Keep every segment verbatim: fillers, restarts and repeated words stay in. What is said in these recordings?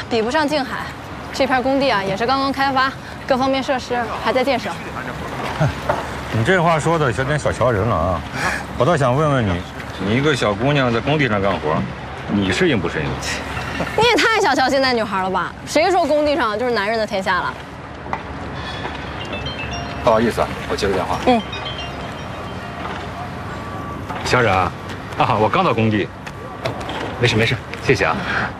比不上静海。这片工地啊，也是刚刚开发，各方面设施还在建设。 你这话说的有点小瞧人了啊！我倒想问问你，你一个小姑娘在工地上干活，你适应不适应？ 你也太小瞧现在女孩了吧？谁说工地上就是男人的天下了？ 不好意思啊，我接个电话。 嗯。 小冉，啊，我刚到工地。没事没事，谢谢啊。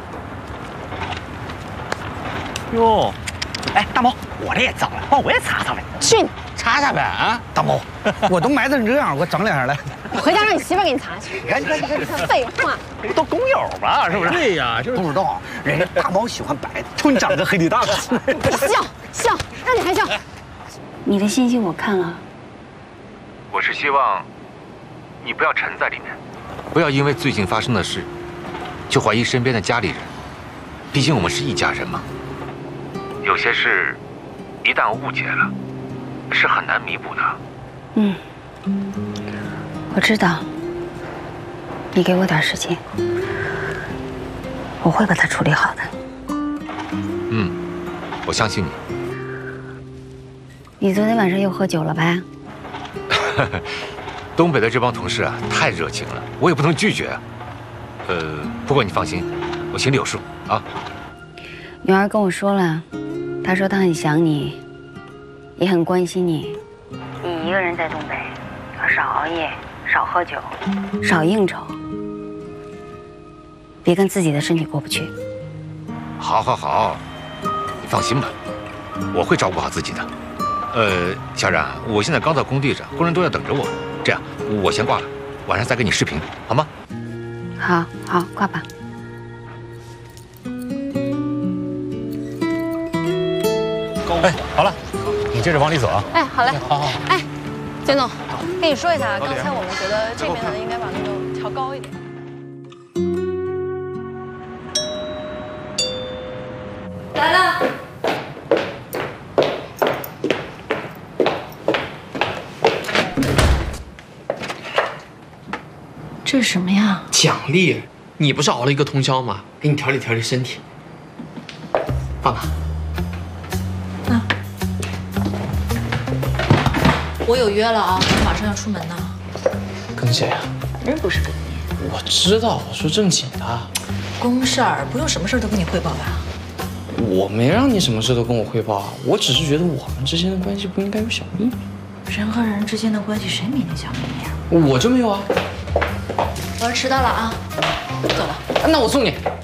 哟，哎，大毛，我这也脏了，帮我也擦擦呗。 去， 擦擦呗啊！大毛，我都埋成这样，我整两下来。 我回家让你媳妇给你擦去。 你看你看你看你看， 废话， 不都工友吧？是不是？对呀，就是不知道，人家大毛喜欢白的，瞅你长个黑脸蛋子。 笑笑，让你还笑。 你的信息我看了。 我是希望你不要沉在里面，不要因为最近发生的事就怀疑身边的家里人，毕竟我们是一家人嘛。有些事一旦误解了，是很难弥补的。 嗯，我知道。你给我点时间，我会把它处理好的。 嗯，我相信你。 你昨天晚上又喝酒了吧？ 东北的这帮同事啊，太热情了，我也不能拒绝啊。呃，不过你放心，我心里有数啊。 女儿跟我说了，她说她很想你，也很关心你。你一个人在东北，要少熬夜，少喝酒，少应酬，别跟自己的身体过不去。 好，好，好，你放心吧，我会照顾好自己的。呃，小冉，我现在刚到工地上，工人都在等着我。这样，我先挂了，晚上再跟你视频，好吗？ 好，好，挂吧。 哎，好了，你接着往里走啊。 哎，好嘞。 好好。 哎，简总，跟你说一下，刚才我们觉得这边呢应该把那个调高一点。来了。这是什么呀？ 奖励，你不是熬了一个通宵吗？给你调理调理身体。爸爸， 那我有约了啊，我马上要出门呢。 跟谁啊？ 人不是跟你。 我知道，我说正经的。 公事儿不用什么事儿都跟你汇报吧？ 我没让你什么事都跟我汇报啊，我只是觉得我们之间的关系不应该有小秘密。 人和人之间的关系谁没点小秘密啊？ 我就没有啊。 我要迟到了啊，走了。 那我送你。